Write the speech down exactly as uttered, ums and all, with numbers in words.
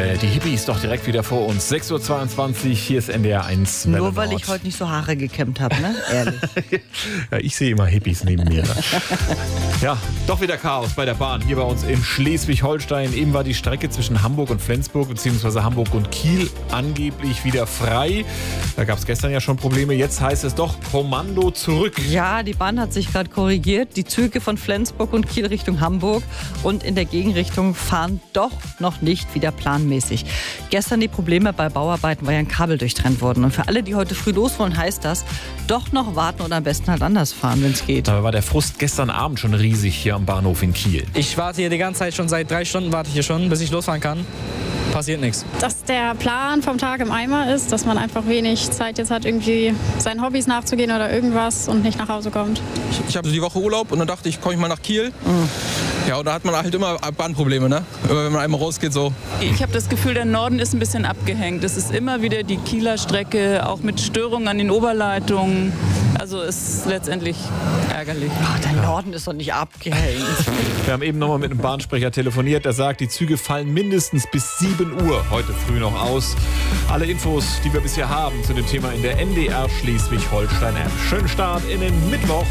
äh, die Hippies doch direkt wieder vor uns. sechs Uhr zweiundzwanzig, hier ist N D R eins. Nur weil ich heute nicht so Haare gekämmt habe, ne? Ehrlich. Ja, ich sehe immer Hippies neben mir. Ja, doch wieder Chaos bei der Bahn hier bei uns in Schleswig-Holstein. Eben war die Strecke zwischen Hamburg und Flensburg bzw. Hamburg und Kiel angeblich wieder frei. Da gab es gestern ja schon Probleme. Jetzt heißt es doch Kommando zurück. Ja, die Bahn hat sich gerade korrigiert. Die Züge von Flensburg und Kiel Richtung Hamburg und in der Gegenrichtung fahren doch noch nicht wieder planmäßig. Gestern die Probleme bei Bauarbeiten, weil ja ein Kabel durchtrennt wurden. Und für alle, die heute früh los wollen, heißt das, doch noch warten oder am besten halt anders fahren, wenn es geht. Da war der Frust gestern Abend schon riesig hier am Bahnhof in Kiel. Ich warte hier die ganze Zeit, schon seit drei Stunden warte ich hier schon, bis ich losfahren kann. Passiert nichts. Dass der Plan vom Tag im Eimer ist, dass man einfach wenig Zeit jetzt hat, irgendwie seinen Hobbys nachzugehen oder irgendwas und nicht nach Hause kommt. Ich, ich habe die Woche Urlaub und dann dachte ich, komme ich mal nach Kiel. Mhm. Ja, und da hat man halt immer Bahnprobleme, ne? Wenn man einmal rausgeht, so. Ich habe das Gefühl, der Norden ist ein bisschen abgehängt. Es ist immer wieder die Kieler Strecke, auch mit Störungen an den Oberleitungen. Also ist letztendlich ärgerlich. Ach, der Norden ist doch nicht abgehängt. Wir haben eben nochmal mit einem Bahnsprecher telefoniert. Der sagt, die Züge fallen mindestens bis sieben Uhr heute früh noch aus. Alle Infos, die wir bisher haben zu dem Thema in der N D R Schleswig-Holstein-App. Schönen Start in den Mittwoch.